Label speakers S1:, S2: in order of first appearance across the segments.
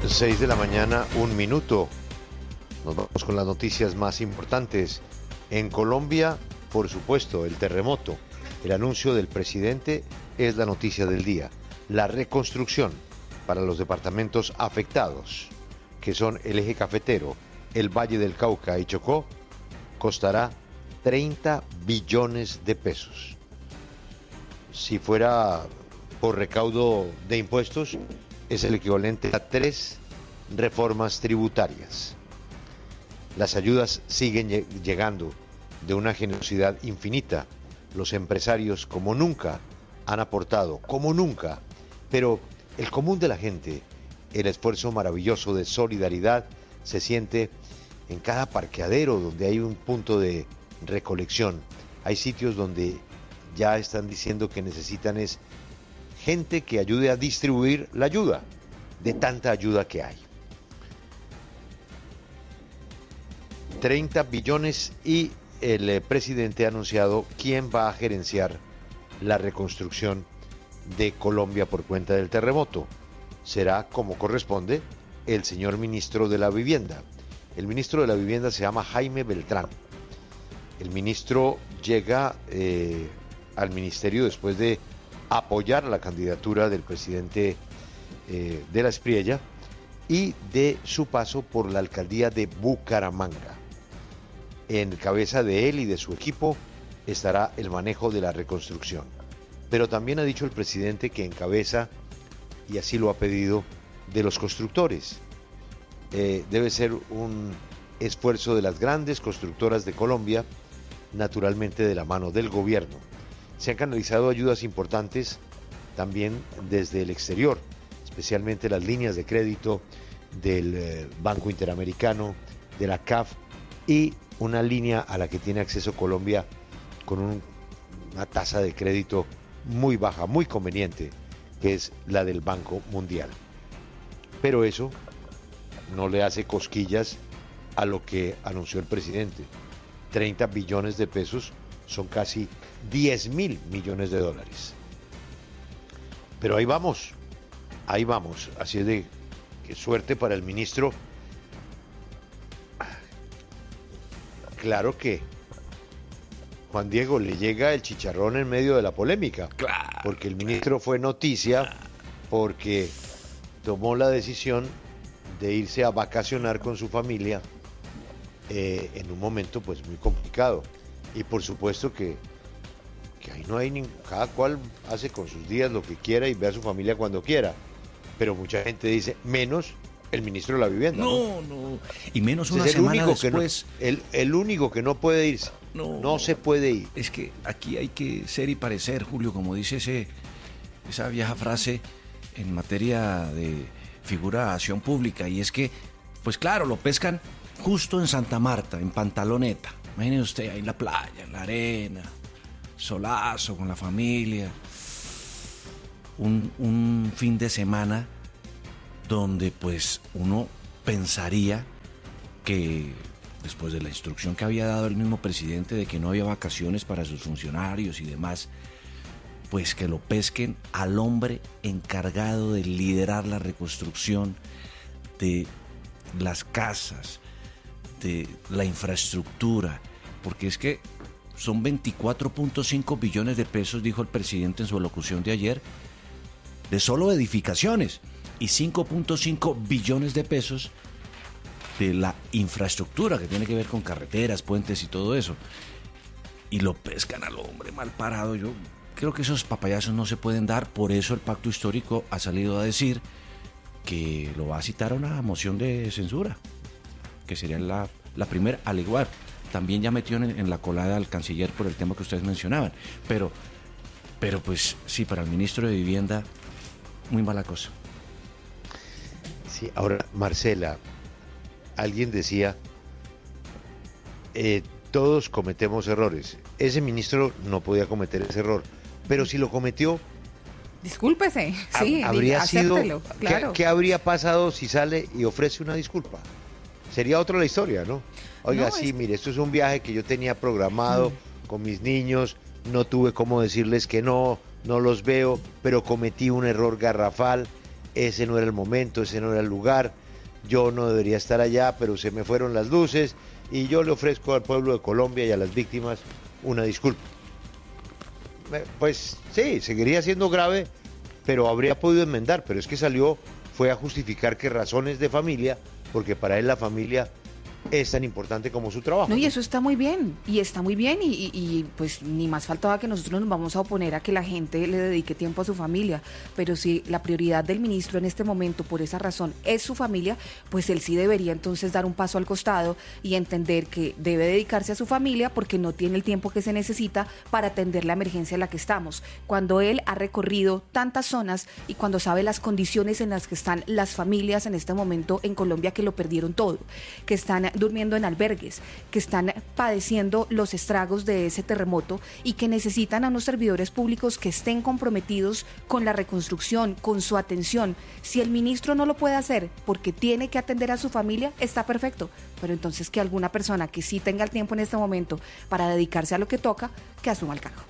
S1: 6 de la mañana, 1 minuto. Nos vamos con las noticias más importantes. En Colombia, por supuesto, el terremoto. El anuncio del presidente es la noticia del día. La reconstrucción para los departamentos afectados, que son el eje cafetero, el Valle del Cauca y Chocó, costará 30 billones de pesos. Si fuera por recaudo de impuestos, es el equivalente a 3 reformas tributarias. Las ayudas siguen llegando de una generosidad infinita. Los empresarios como nunca han aportado, como nunca, pero el común de la gente, el esfuerzo maravilloso de solidaridad se siente en cada parqueadero donde hay un punto de recolección. Hay sitios donde ya están diciendo que necesitan es gente que ayude a distribuir la ayuda, de tanta ayuda que hay. 30 billones y el presidente ha anunciado quién va a gerenciar la reconstrucción de Colombia por cuenta del terremoto. Será, como corresponde, el señor ministro de la Vivienda. El ministro de la Vivienda se llama Jaime Beltrán. El ministro llega al ministerio después de apoyar la candidatura del presidente de la Espriella y de su paso por la alcaldía de Bucaramanga. En cabeza de él y de su equipo estará el manejo de la reconstrucción. Pero también ha dicho el presidente que encabeza, y así lo ha pedido, de los constructores. Debe ser un esfuerzo de las grandes constructoras de Colombia, naturalmente de la mano del gobierno. Se han canalizado ayudas importantes también desde el exterior, especialmente las líneas de crédito del Banco Interamericano, de la CAF y una línea a la que tiene acceso Colombia con una tasa de crédito muy baja, muy conveniente, que es la del Banco Mundial. Pero eso no le hace cosquillas a lo que anunció el presidente. 30 billones de pesos son casi 10.000 millones de dólares. Pero ahí vamos, así es de que suerte para el ministro. Claro que Juan Diego le llega el chicharrón en medio de la polémica,
S2: Claro,
S1: porque el ministro fue noticia porque tomó la decisión de irse a vacacionar con su familia en un momento pues muy complicado, y por supuesto que ahí no hay cada cual hace con sus días lo que quiera y ve a su familia cuando quiera, pero mucha gente dice menos el ministro de la Vivienda.
S2: no, y menos una semana después.
S1: El único que no puede irse, no se puede ir.
S2: Es que aquí hay que ser y parecer, Julio, como dice esa vieja frase en materia de figuración pública, y es que, pues claro, lo pescan justo en Santa Marta, en Pantaloneta. Imagínese usted ahí en la playa, en la arena, solazo con la familia, un fin de semana donde pues uno pensaría que después de la instrucción que había dado el mismo presidente de que no había vacaciones para sus funcionarios y demás, pues que lo pesquen al hombre encargado de liderar la reconstrucción de las casas, de la infraestructura, porque es que son 24.5 billones de pesos, dijo el presidente en su alocución de ayer, de solo edificaciones, y 5.5 billones de pesos de la infraestructura que tiene que ver con carreteras, puentes y todo eso. Y lo pescan al hombre mal parado. Yo creo que esos papayazos no se pueden dar, por eso el pacto histórico ha salido a decir que lo va a citar a una moción de censura, que sería la primera, al igual. También ya metió en la colada al canciller por el tema que ustedes mencionaban. Pero pues sí, para el ministro de Vivienda, muy mala cosa.
S1: Sí, ahora, Marcela, alguien decía, todos cometemos errores. Ese ministro no podía cometer ese error, pero si lo cometió,
S3: discúlpese, sí,
S1: habría sido,
S3: claro.
S1: ¿qué habría pasado si sale y ofrece una disculpa? Sería otra la historia, ¿no? Oiga, no, mire, esto es un viaje que yo tenía programado con mis niños, no tuve cómo decirles que no los veo, pero cometí un error garrafal, ese no era el momento, ese no era el lugar, yo no debería estar allá, pero se me fueron las luces y yo le ofrezco al pueblo de Colombia y a las víctimas una disculpa. Pues sí, seguiría siendo grave, pero habría podido enmendar, pero es que fue a justificar que razones de familia, porque para él la familia es tan importante como su trabajo.
S3: No, y eso está muy bien, y pues ni más faltaba que nosotros nos vamos a oponer a que la gente le dedique tiempo a su familia, pero si la prioridad del ministro en este momento, por esa razón, es su familia, pues él sí debería entonces dar un paso al costado y entender que debe dedicarse a su familia porque no tiene el tiempo que se necesita para atender la emergencia en la que estamos. Cuando él ha recorrido tantas zonas y cuando sabe las condiciones en las que están las familias en este momento en Colombia, que lo perdieron todo, que están durmiendo en albergues, que están padeciendo los estragos de ese terremoto y que necesitan a unos servidores públicos que estén comprometidos con la reconstrucción, con su atención. Si el ministro no lo puede hacer porque tiene que atender a su familia, está perfecto, pero entonces que alguna persona que sí tenga el tiempo en este momento para dedicarse a lo que toca, que asuma el cargo.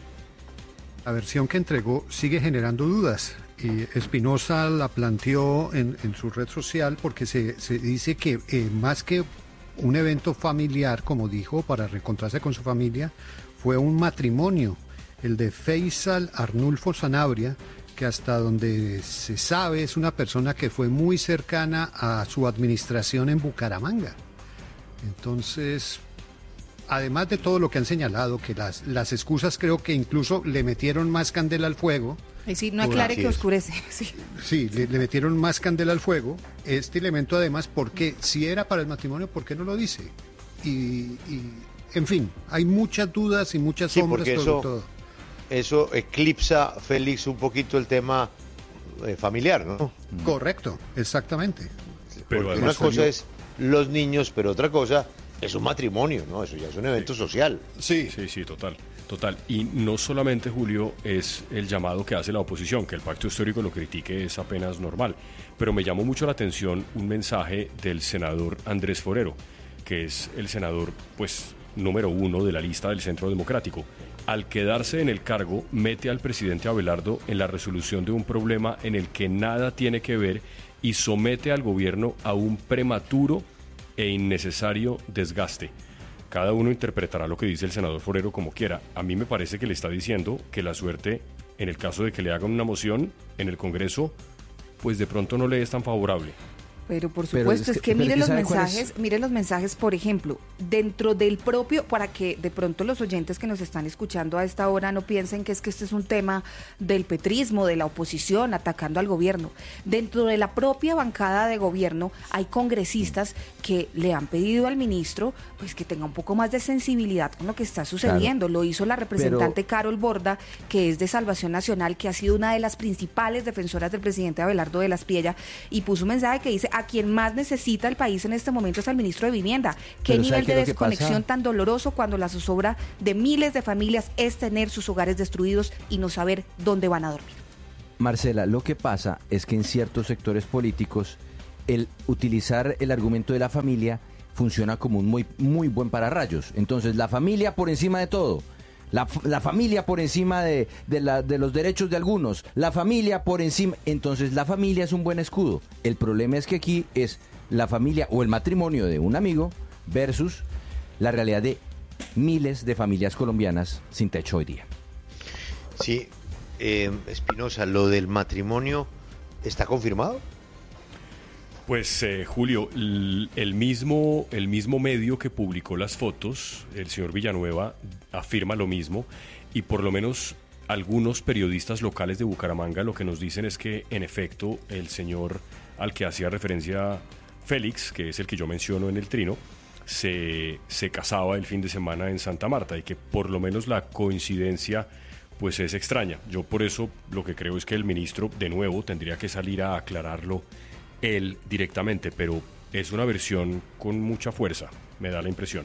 S4: La versión que entregó sigue generando dudas. Y Espinosa la planteó en su red social porque se dice que más que un evento familiar, como dijo, para reencontrarse con su familia, fue un matrimonio, el de Faisal Arnulfo Sanabria, que hasta donde se sabe es una persona que fue muy cercana a su administración en Bucaramanga. Entonces, además de todo lo que han señalado, que las excusas creo que incluso le metieron más candela al fuego.
S3: Y sí, no aclare que oscurece.
S4: Sí, le metieron más candela al fuego. Este elemento además, porque si era para el matrimonio, ¿por qué no lo dice? Y en fin, hay muchas dudas y muchas sombras sobre todo.
S1: Eso eclipsa, Félix, un poquito el tema familiar, ¿no?
S4: Correcto, exactamente.
S1: Pero una cosa es los niños, pero otra cosa es un matrimonio, ¿no? Eso ya es un evento social.
S5: Sí, total. Y no solamente, Julio, es el llamado que hace la oposición, que el pacto histórico lo critique es apenas normal, pero me llamó mucho la atención un mensaje del senador Andrés Forero, que es el senador, pues, número 1 de la lista del Centro Democrático. Al quedarse en el cargo, mete al presidente Abelardo en la resolución de un problema en el que nada tiene que ver y somete al gobierno a un prematuro e innecesario desgaste. Cada uno interpretará lo que dice el senador Forero como quiera. A mí me parece que le está diciendo que la suerte, en el caso de que le hagan una moción en el Congreso, pues de pronto no le es tan favorable.
S3: Pero por supuesto, es que mire los mensajes, por ejemplo, dentro del propio, para que de pronto los oyentes que nos están escuchando a esta hora no piensen que este es un tema del petrismo, de la oposición, atacando al gobierno. Dentro de la propia bancada de gobierno hay congresistas que le han pedido al ministro pues que tenga un poco más de sensibilidad con lo que está sucediendo. Claro. Lo hizo la representante Carol Borda, que es de Salvación Nacional, que ha sido una de las principales defensoras del presidente Abelardo de la Espriella, y puso un mensaje que dice: a quien más necesita el país en este momento es al ministro de Vivienda. ¿Qué nivel de desconexión tan doloroso cuando la zozobra de miles de familias es tener sus hogares destruidos y no saber dónde van a dormir?
S6: Marcela, lo que pasa es que en ciertos sectores políticos el utilizar el argumento de la familia funciona como un muy buen pararrayos. Entonces, la familia por encima de todo. La familia por encima de los derechos de algunos, la familia por encima, entonces la familia es un buen escudo. El problema es que aquí es la familia o el matrimonio de un amigo versus la realidad de miles de familias colombianas sin techo hoy día.
S1: Sí, Espinosa, lo del matrimonio, ¿está confirmado?
S5: Pues Julio, el mismo medio que publicó las fotos, el señor Villanueva, afirma lo mismo, y por lo menos algunos periodistas locales de Bucaramanga lo que nos dicen es que en efecto el señor al que hacía referencia Félix, que es el que yo menciono en el trino, se casaba el fin de semana en Santa Marta, y que por lo menos la coincidencia pues es extraña. Yo por eso lo que creo es que el ministro de nuevo tendría que salir a aclararlo él directamente, pero es una versión con mucha fuerza, me da la impresión.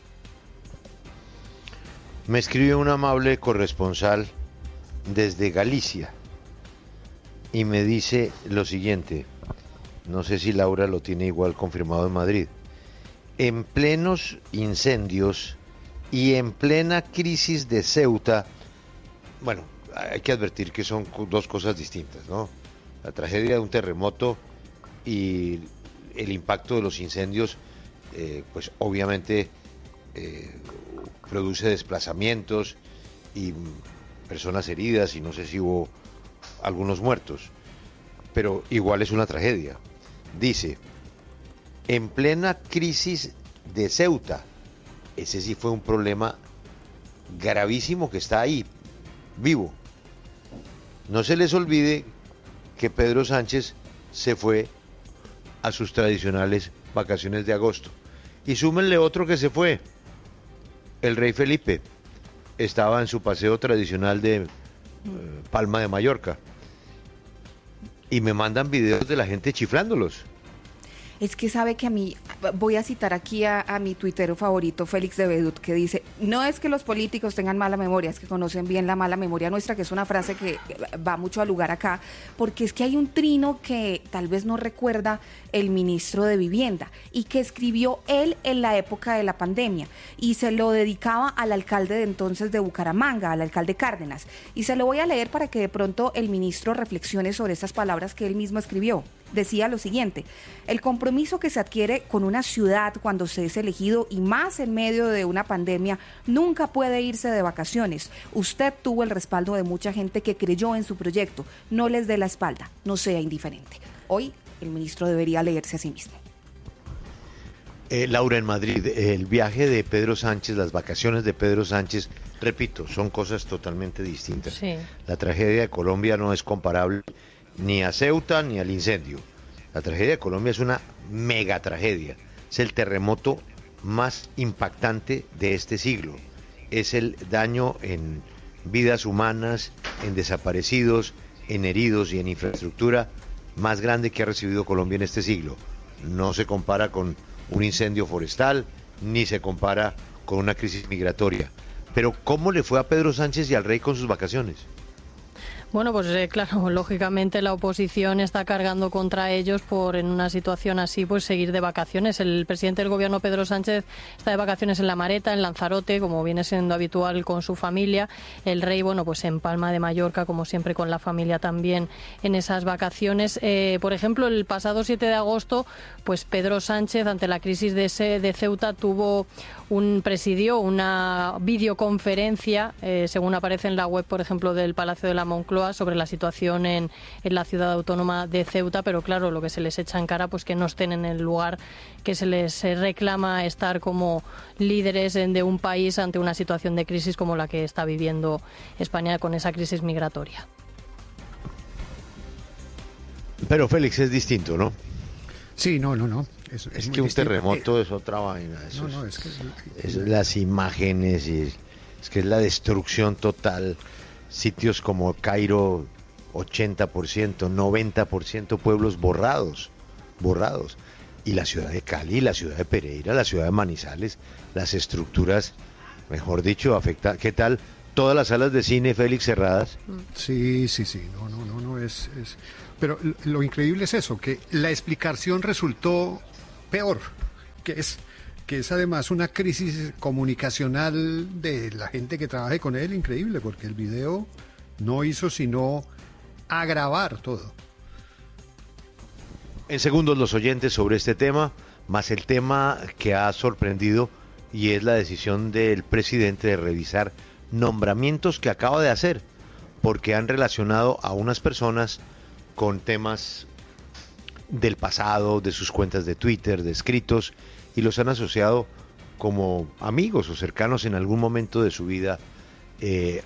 S1: Me escribe un amable corresponsal desde Galicia y me dice lo siguiente, no sé si Laura lo tiene igual confirmado en Madrid: en plenos incendios y en plena crisis de Ceuta, bueno, hay que advertir que son dos cosas distintas, ¿no? La tragedia de un terremoto y el impacto de los incendios, pues obviamente produce desplazamientos y personas heridas y no sé si hubo algunos muertos, pero igual es una tragedia. Dice, en plena crisis de Ceuta, ese sí fue un problema gravísimo que está ahí, vivo. No se les olvide que Pedro Sánchez se fue a sus tradicionales vacaciones de agosto. Y súmenle otro que se fue, el rey Felipe. Estaba en su paseo tradicional de Palma de Mallorca. Y me mandan videos de la gente chiflándolos.
S3: Es que sabe que a mí, voy a citar aquí a mi tuitero favorito, Félix de Bedut, que dice, no es que los políticos tengan mala memoria, es que conocen bien la mala memoria nuestra, que es una frase que va mucho al lugar acá, porque es que hay un trino que tal vez no recuerda el ministro de Vivienda y que escribió él en la época de la pandemia y se lo dedicaba al alcalde de entonces de Bucaramanga, al alcalde Cárdenas, y se lo voy a leer para que de pronto el ministro reflexione sobre estas palabras que él mismo escribió. Decía lo siguiente: el compromiso que se adquiere con una ciudad cuando se es elegido y más en medio de una pandemia nunca puede irse de vacaciones. Usted tuvo el respaldo de mucha gente que creyó en su proyecto. No les dé la espalda, no sea indiferente. Hoy el ministro debería leerse a sí mismo.
S1: Laura, en Madrid, el viaje de Pedro Sánchez, las vacaciones de Pedro Sánchez, repito, son cosas totalmente distintas.
S7: Sí.
S1: La tragedia de Colombia no es comparable ni a Ceuta ni al incendio. La tragedia de Colombia es una mega tragedia. Es el terremoto más impactante de este siglo. Es el daño en vidas humanas, en desaparecidos, en heridos y en infraestructura más grande que ha recibido Colombia en este siglo. No se compara con un incendio forestal, ni se compara con una crisis migratoria. Pero ¿cómo le fue a Pedro Sánchez y al rey con sus vacaciones?
S7: Bueno, pues claro, lógicamente la oposición está cargando contra ellos por, en una situación así, pues seguir de vacaciones. El presidente del gobierno, Pedro Sánchez, está de vacaciones en La Mareta, en Lanzarote, como viene siendo habitual con su familia. El rey, bueno, pues en Palma de Mallorca, como siempre con la familia también en esas vacaciones. Por ejemplo, el pasado 7 de agosto, pues Pedro Sánchez, ante la crisis de Ceuta, presidió una videoconferencia, según aparece en la web, por ejemplo, del Palacio de la Moncloa, sobre la situación en la ciudad autónoma de Ceuta, pero claro, lo que se les echa en cara, pues que no estén en el lugar que se les reclama estar como líderes de un país ante una situación de crisis como la que está viviendo España con esa crisis migratoria.
S1: Pero Félix, es distinto, ¿no?
S4: Sí, no.
S1: Es que un terremoto es otra vaina. Eso es las imágenes, y es que es la destrucción total. Sitios como Cairo, 80%, 90%, pueblos borrados. Y la ciudad de Cali, la ciudad de Pereira, la ciudad de Manizales, las estructuras, mejor dicho, afectadas. ¿Qué tal? Todas las salas de cine, Félix, cerradas.
S4: Sí, no es... Pero lo increíble es eso, que la explicación resultó peor, que es además una crisis comunicacional de la gente que trabaje con él, increíble, porque el video no hizo sino agravar todo.
S1: En segundos los oyentes sobre este tema, más el tema que ha sorprendido, y es la decisión del presidente de revisar nombramientos que acaba de hacer, porque han relacionado a unas personas con temas del pasado, de sus cuentas de Twitter, de escritos, y los han asociado como amigos o cercanos en algún momento de su vida